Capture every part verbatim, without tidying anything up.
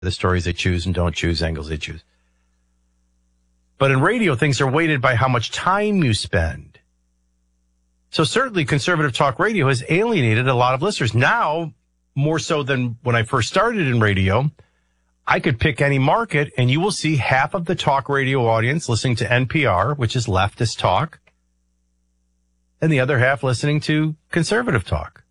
the stories they choose and don't choose, angles they choose. But in radio, things are weighted by how much time you spend. So certainly conservative talk radio has alienated a lot of listeners. Now, more so than when I first started in radio, I could pick any market and you will see half of the talk radio audience listening to N P R, which is leftist talk, and the other half listening to conservative talk.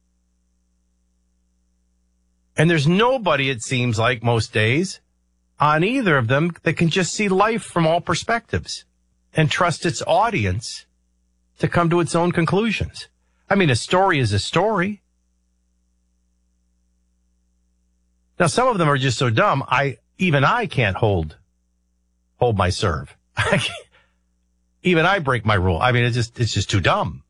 And there's nobody, it seems like most days, on either of them that can just see life from all perspectives and trust its audience to come to its own conclusions. I mean, a story is a story. Now, some of them are just so dumb, I even I can't hold hold my serve. Even I break my rule. I mean, it's just it's just too dumb.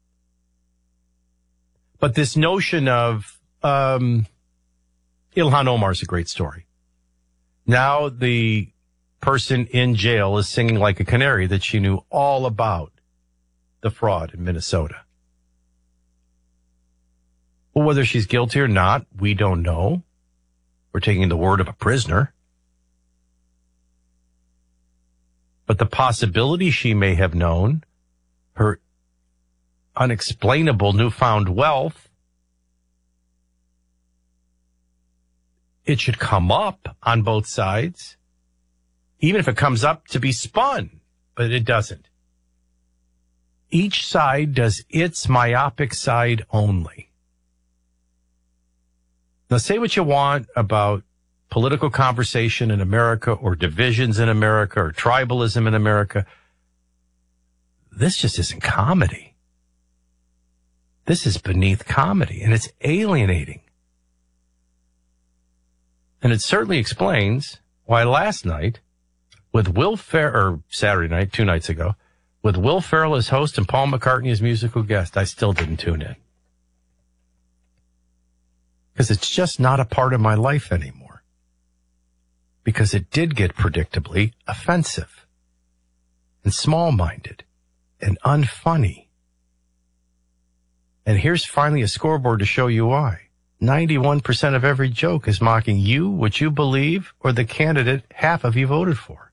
But this notion of um, Ilhan Omar is a great story. Now the person in jail is singing like a canary that she knew all about the fraud in Minnesota. Well, whether she's guilty or not, we don't know. We're taking the word of a prisoner. But the possibility she may have known, her unexplainable newfound wealth, it should come up on both sides, even if it comes up to be spun, but it doesn't. Each side does its myopic side only. Now, say what you want about political conversation in America or divisions in America or tribalism in America. This just isn't comedy. This is beneath comedy, and it's alienating. And it certainly explains why last night, with Will Ferrell, or Saturday night, two nights ago, with Will Ferrell as host and Paul McCartney as musical guest, I still didn't tune in. Because it's just not a part of my life anymore. Because it did get predictably offensive and small-minded and unfunny. And here's finally a scoreboard to show you why. ninety-one percent of every joke is mocking you, what you believe, or the candidate half of you voted for.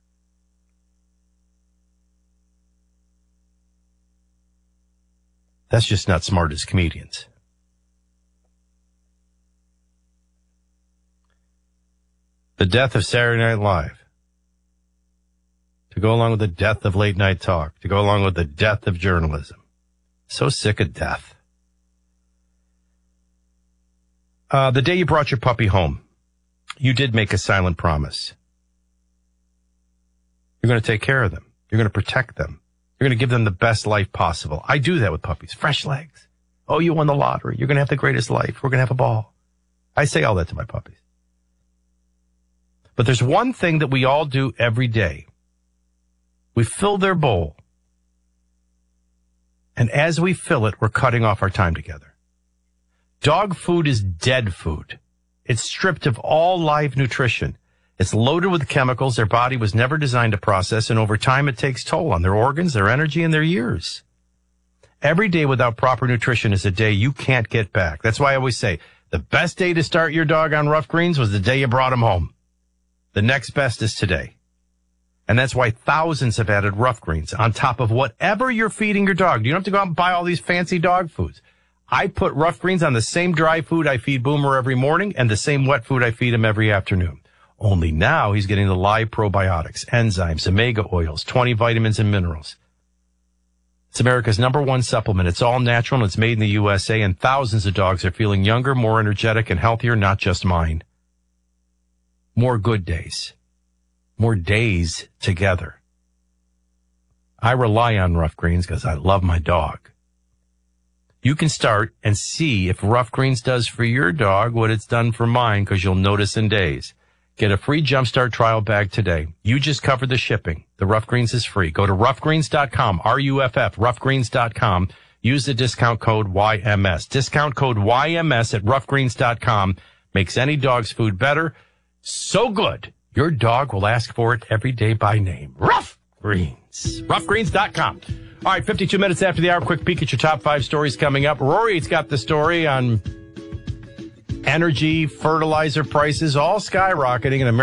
That's just not smart as comedians. The death of Saturday Night Live, to go along with the death of late night talk, to go along with the death of journalism. So sick of death. Uh, the day you brought your puppy home, you did make a silent promise. You're going to take care of them. You're going to protect them. You're going to give them the best life possible. I do that with puppies. Fresh legs. Oh, you won the lottery. You're going to have the greatest life. We're going to have a ball. I say all that to my puppies. But there's one thing that we all do every day. We fill their bowl. And as we fill it, we're cutting off our time together. Dog food is dead food. It's stripped of all live nutrition. It's loaded with chemicals their body was never designed to process, and over time it takes toll on their organs, their energy, and their years. Every day without proper nutrition is a day you can't get back. That's why I always say, the best day to start your dog on Rough Greens was the day you brought him home. The next best is today. And that's why thousands have added Rough Greens on top of whatever you're feeding your dog. You don't have to go out and buy all these fancy dog foods. I put Rough Greens on the same dry food I feed Boomer every morning and the same wet food I feed him every afternoon. Only now he's getting the live probiotics, enzymes, omega oils, twenty vitamins and minerals. It's America's number one supplement. It's all natural and it's made in the U S A, and thousands of dogs are feeling younger, more energetic, and healthier, not just mine. More good days. More days together. I rely on Rough Greens because I love my dog. You can start and see if Rough Greens does for your dog what it's done for mine, because you'll notice in days. Get a free Jumpstart trial bag today. You just covered the shipping. The Rough Greens is free. Go to rough greens dot com, R U F F, rough greens dot com. Use the discount code Y M S. Discount code Y M S at rough greens dot com makes any dog's food better. So good, your dog will ask for it every day by name. Rough Greens. rough greens dot com. All right, fifty-two minutes after the hour, quick peek at your top five stories coming up. Rory's got the story on energy, fertilizer prices all skyrocketing, and America